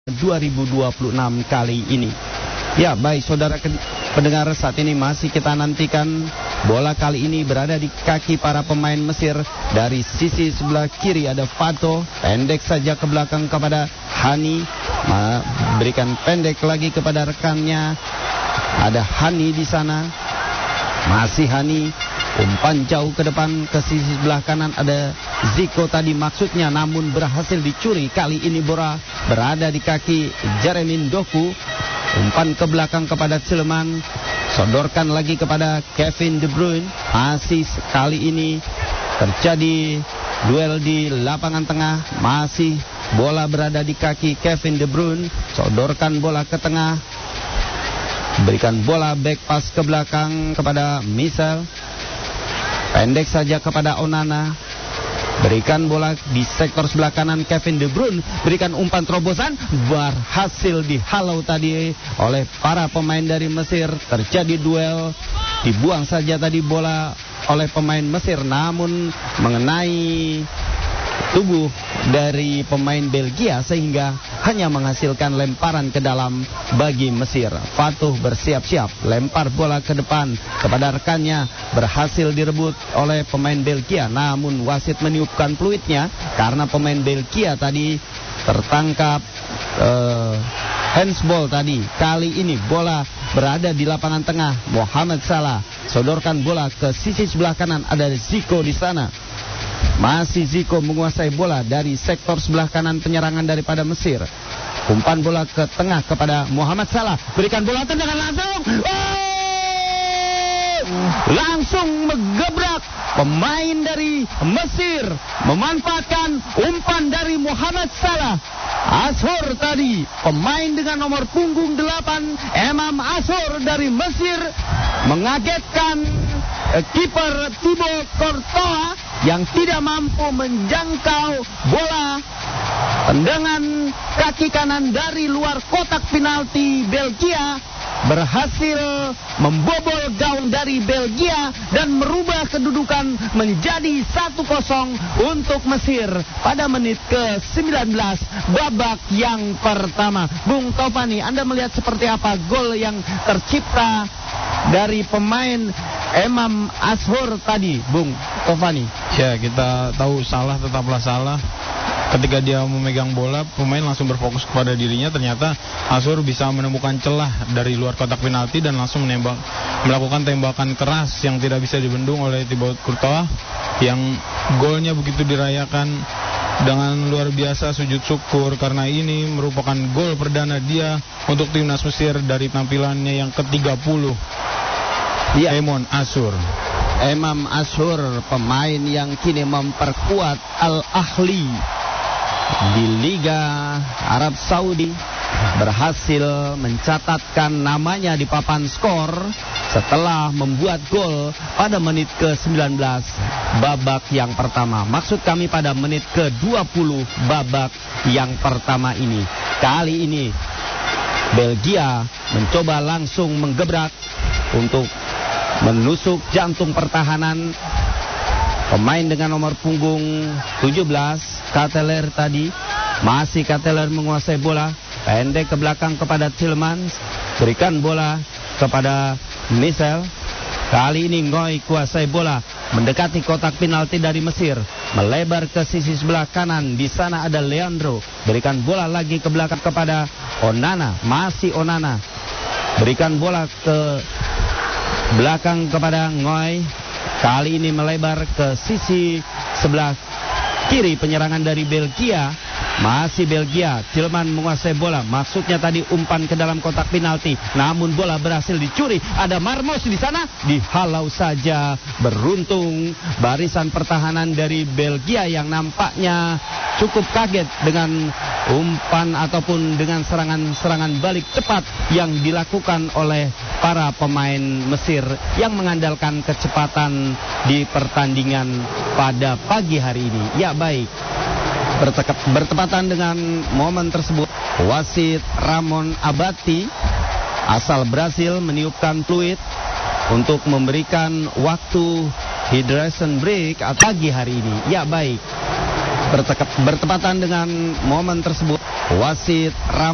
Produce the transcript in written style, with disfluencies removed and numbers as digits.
2026 kali ini. Ya, baik saudara pendengar, saat ini masih kita nantikan bola kali ini berada di kaki para pemain Mesir. Dari sisi sebelah kiri ada Fato, pendek saja ke belakang kepada Hani, berikan pendek lagi kepada rekannya. Ada Hani di sana, masih Hani, umpan jauh ke depan ke sisi sebelah kanan ada Zico tadi maksudnya, namun berhasil dicuri. Kali ini bola berada di kaki Jeremy Doku. Umpan ke belakang kepada Tielemans, sodorkan lagi kepada Kevin De Bruyne. Masih kali ini terjadi duel di lapangan tengah. Masih bola berada di kaki Kevin De Bruyne, sodorkan bola ke tengah, berikan bola back pass ke belakang kepada Michel, pendek saja kepada Onana, berikan bola di sektor sebelah kanan Kevin De Bruyne, berikan umpan terobosan, berhasil dihalau tadi oleh para pemain dari Mesir. Terjadi duel, dibuang saja tadi bola oleh pemain Mesir, namun mengenai tubuh dari pemain Belgia sehingga hanya menghasilkan lemparan ke dalam bagi Mesir. Fatuh bersiap-siap lempar bola ke depan kepada rekannya, berhasil direbut oleh pemain Belgia, namun wasit meniupkan peluitnya karena pemain Belgia tadi tertangkap handsball tadi. Kali ini bola berada di lapangan tengah. Mohamed Salah sodorkan bola ke sisi sebelah kanan, ada Zico di sana. Masih Zico menguasai bola dari sektor sebelah kanan penyerangan daripada Mesir. Umpan bola ke tengah kepada Mohamed Salah, berikan bola tendangan langsung. Langsung menggebrak pemain dari Mesir, memanfaatkan umpan dari Mohamed Salah. Ashur tadi, pemain dengan nomor punggung 8, Emam Ashur dari Mesir, mengagetkan kiper Thibaut Courtois yang tidak mampu menjangkau bola. Tendangan kaki kanan dari luar kotak penalti Belgia berhasil membobol gawang dari Belgia dan merubah kedudukan menjadi 1-0 untuk Mesir pada menit ke-19 babak yang pertama. Bung Taufani, Anda melihat seperti apa gol yang tercipta dari pemain Emam Ashur tadi, Bung Taufani? Ya, kita tahu Salah tetaplah Salah. Ketika dia memegang bola, pemain langsung berfokus kepada dirinya. Ternyata Ashur bisa menemukan celah dari luar kotak penalti dan langsung melakukan tembakan keras yang tidak bisa dibendung oleh Thibaut Courtois, yang golnya begitu dirayakan dengan luar biasa sujud syukur karena ini merupakan gol perdana dia untuk timnas Mesir dari tampilannya yang ke-30. Ya. Emam Ashur. Emam Ashur, pemain yang kini memperkuat Al-Ahli di Liga Arab Saudi, berhasil mencatatkan namanya di papan skor setelah membuat gol pada menit ke-19 babak yang pertama. Maksud kami pada menit ke-20 babak yang pertama ini. Kali ini Belgia mencoba langsung menggebrak untuk menusuk jantung pertahanan. Pemain dengan nomor punggung 17, Kateler tadi. Masih Kateler menguasai bola, pendek ke belakang kepada Tielemans, berikan bola kepada Michel. Kali ini Ngoy kuasai bola, mendekati kotak penalti dari Mesir, melebar ke sisi sebelah kanan. Di sana ada Leandro, berikan bola lagi ke belakang kepada Onana. Masih Onana, berikan bola ke belakang kepada Ngoy. Kali ini melebar ke sisi sebelah kiri penyerangan dari Belgia. Masih Belgia, Tielemans menguasai bola, maksudnya tadi umpan ke dalam kotak penalti, namun bola berhasil dicuri. Ada Marmos di sana, dihalau saja. Beruntung barisan pertahanan dari Belgia yang nampaknya cukup kaget dengan umpan ataupun dengan serangan balik cepat yang dilakukan oleh para pemain Mesir yang mengandalkan kecepatan di pertandingan pada pagi hari ini. Ya, baik. Bertepatan dengan momen tersebut, wasit Ramon Abati asal Brasil meniupkan fluid untuk memberikan waktu hydration break pagi hari ini. Ya, baik. Bertepatan dengan momen tersebut, wasit Ramon